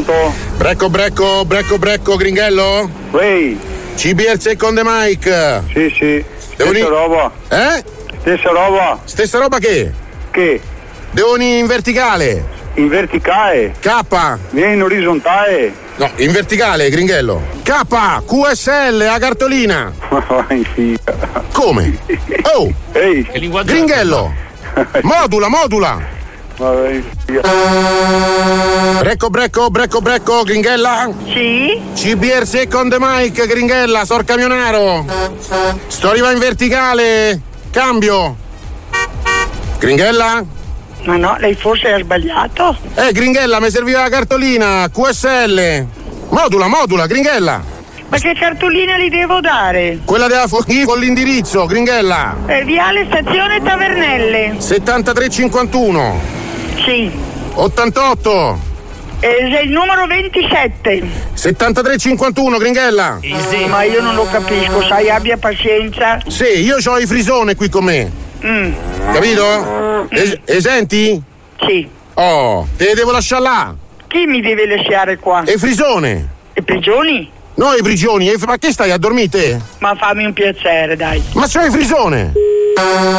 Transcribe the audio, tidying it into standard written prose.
Pronto? Brecco, Gringhello? Ehi. CBR con the mic. Sì. Stessa roba. Stessa roba che? Che? Devo in verticale. In verticale? K. Vieni in orizzontale. No, in verticale, Gringhello. K, QSL, a cartolina. Vai, figa. Come? Oh! Ehi. Gringhello! Modula! Vai, figa. Brecco, Gringhella? Sì? CBR second mic, Gringhella, Sor Camionaro. Sto arrivando in verticale. Cambio. Gringhella? Ma no, lei forse ha sbagliato? Gringhella, mi serviva la cartolina, QSL. Modula, Gringhella. Ma che cartolina gli devo dare? Quella della Foghi con l'indirizzo, Gringhella. Viale Stazione Tavernelle. 7351. Sì. 88. Il numero 27. 7351, Gringhella. Sì. Ma io non lo capisco, sai, abbia pazienza. Sì, io ho i frisone qui con me. Capito? Senti? Sì. Oh, te le devo lasciare là. Chi mi deve lasciare qua? E frisone. E prigioni? No, i prigioni. Ma che stai a dormire te? Ma fammi un piacere, dai. Ma c'ho i frisone.